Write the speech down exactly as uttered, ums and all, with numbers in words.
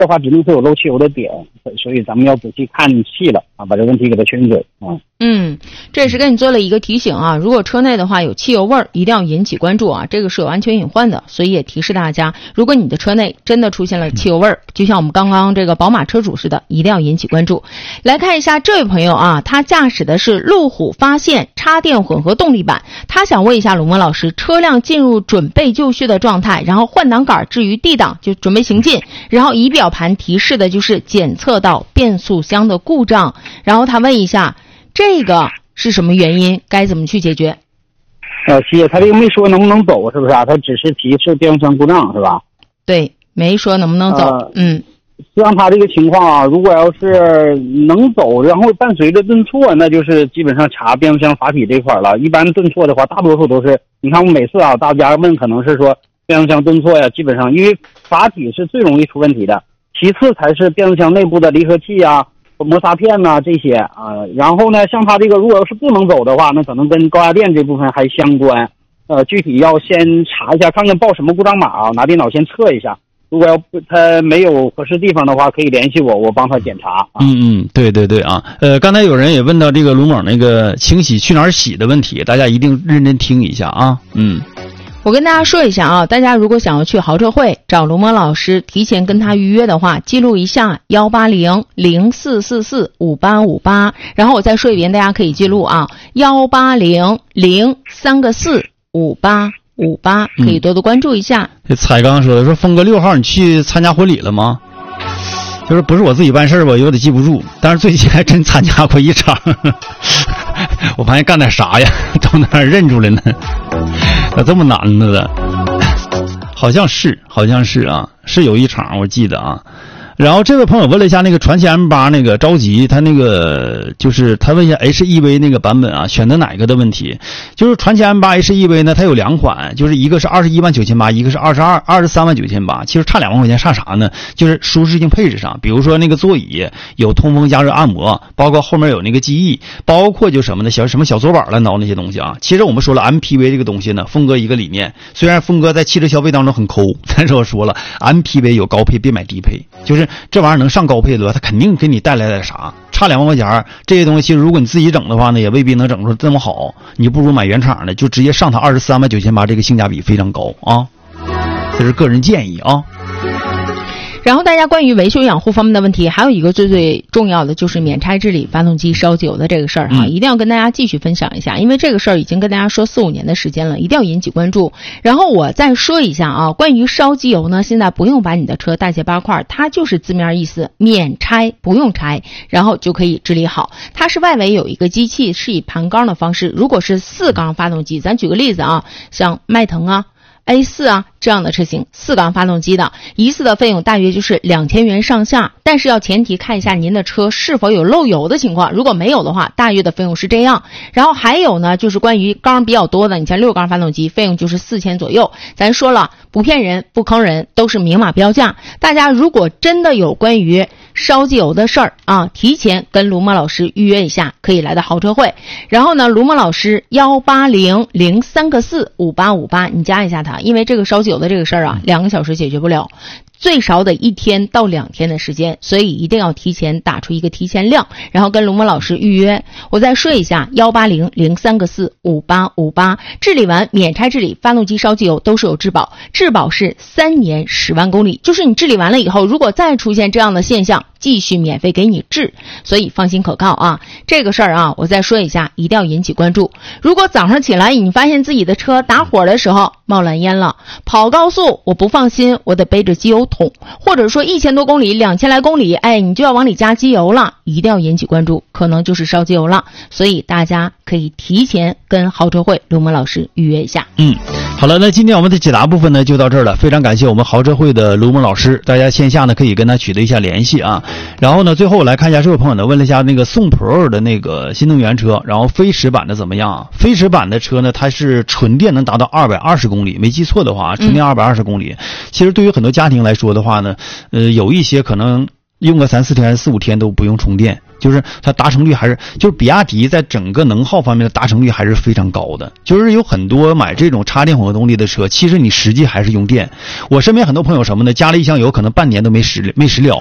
的话，指定是有漏汽油的点，所以咱们要仔细看细了啊，把这问题给它圈准啊。 嗯，这也是给你做了一个提醒啊，如果车内的话有汽油味儿，一定要引起关注啊，这个是有安全隐患的，所以也提示大家，如果你的车内真的出现了汽油味儿，就像我们刚刚这个宝马车主似的，一定要引起关注。来看一下这位朋友啊，他驾驶的是路虎发现插电混合动力版，他想问一下鲁蒙老师，车辆进入准备就绪的状态，然后换挡杆置于 D 档就准备行进，然后仪表盘提示的就是检测到变速箱的故障，然后他问一下这个是什么原因，该怎么去解决？ 呃，七爷，他这个没说能不能走，是不是啊？他只是提示变速箱故障，是吧？ 对，没说能不能走。呃、嗯， 像他这个情况啊，如果要是能走，然后伴随着顿挫，那就是基本上查变速箱阀体这块了。一般顿挫的话，大多数都是，你看我每次啊，大家问可能是说变速箱顿挫呀，基本上因为阀体是最容易出问题的，其次才是变速箱内部的离合器啊。摩擦片呐、啊、这些啊，然后呢，像它这个如果要是不能走的话，那可能跟高压电这部分还相关。呃，具体要先查一下，看看报什么故障码啊，拿电脑先测一下。如果要不它没有合适地方的话，可以联系我，我帮他检查。啊、 嗯嗯，对对对啊。呃，刚才有人也问到这个鲁猛那个清洗去哪儿洗的问题，大家一定认真听一下啊。嗯。 我跟大家说一下啊，大家如果想要去豪车会找卢蒙老师提前跟他预约的话，记录一下幺八零零四四四五八五八，然后我再说一遍，大家可以记录啊，幺八零零三个四五八五八，可以多多关注一下。 这彩刚说的，说峰哥六号你去参加婚礼了吗？就是不是我自己办事吧，有点记不住，但是最近还真参加过一场。我发现干点啥呀，都能让人认出来呢。咋这么难呢的？好像是，好像是啊，是有一场我记得啊。然后这位朋友问了一下那个传奇 M 八 那个着急，他那个就是他问一下 H E V 那个版本啊，选择哪个的问题。就是传奇 M 八 H E V 呢，它有两款，就是一个是二十一万九千八，一个是二十二二十三万九千八。其实差两万块钱，差啥呢？就是舒适性配置上，比如说那个座椅有通风加热按摩，包括后面有那个记忆，包括就什么呢？小什么小左板乱糟那些东西啊。其实我们说了 M P V 这个东西呢，峰哥一个理念，虽然峰哥在汽车消费当中很抠，但是我说了 M P V 有高配别买低配，就是这玩意儿能上高配的话，它肯定给你带来点啥。差两万块钱这些东西，其实如果你自己整的话呢，也未必能整出这么好。你不如买原厂的，就直接上它二十三万九千八，这个性价比非常高啊。这是个人建议啊。 然后大家关于维修养护方面的问题，还有一个最最重要的就是免拆治理发动机烧机油的这个事儿哈、嗯，一定要跟大家继续分享一下，因为这个事儿已经跟大家说四五年的时间了，一定要引起关注。然后我再说一下啊，关于烧机油呢，现在不用把你的车大卸八块，它就是字面意思，免拆不用拆，然后就可以治理好。它是外围有一个机器，是以盘缸的方式，如果是四缸发动机，咱举个例子啊，像迈腾啊。A 四 啊这样的车型，四缸发动机的，一次的费用大约就是两千元上下，但是要前提看一下您的车是否有漏油的情况，如果没有的话，大约的费用是这样。然后还有呢，就是关于缸比较多的，你像六缸发动机，费用就是四千左右。咱说了，不骗人，不坑人，都是明码标价。大家如果真的有关于烧机油的事儿啊，提前跟卢蒙老师预约一下，可以来到豪车会。然后呢，卢蒙老师幺八零零三个四五八五八，你加一下他。因为这个烧机油的这个事儿啊，两个小时解决不了，最少得一天到两天的时间，所以一定要提前打出一个提前量，然后跟卢蒙老师预约。我再说一下，幺八零零三个四五八五八，治理完免拆治理，发动机烧机油都是有质保，质保是三年十万公里，就是你治理完了以后，如果再出现这样的现象，继续免费给你治，所以放心可靠啊。这个事儿啊，我再说一下，一定要引起关注。如果早上起来你发现自己的车打火的时候冒蓝烟了，跑高速我不放心，我得背着机油桶，或者说一千多公里两千来公里，哎，你就要往里加机油了，一定要引起关注，可能就是烧机油了。所以大家可以提前跟豪车会卢蒙老师预约一下。 嗯，好了，那今天我们的解答部分呢就到这儿了，非常感谢我们豪车会的卢蒙老师，大家线下呢可以跟他取得一下联系啊。然后呢，最后我来看一下这位朋友呢问了一下那个宋 Pro 的那个新能源车，然后飞驰版的怎么样啊？飞驰版的车呢，它是纯电能达到二百二十公里，没记错的话，纯电二百二十公里。嗯、其实对于很多家庭来说的话呢，呃，有一些可能用个三四天、四五天都不用充电。 就是它达成率还是，就是比亚迪在整个能耗方面的达成率还是非常高的。就是有很多买这种插电混合动力的车，其实你实际还是用电。我身边很多朋友什么呢，加了一箱油可能半年都没使没使了，